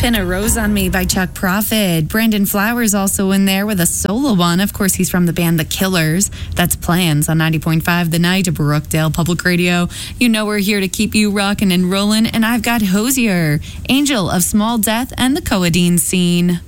Pin a Rose on Me by Chuck Prophet. Brandon Flowers also in there with a solo one. Of course, he's from the band The Killers. That's Plans on 90.5 The Night, Brookdale Public Radio. You know we're here to keep you rocking and rolling, and I've got Hosier, Angel of Small Death, and the Coadine Scene.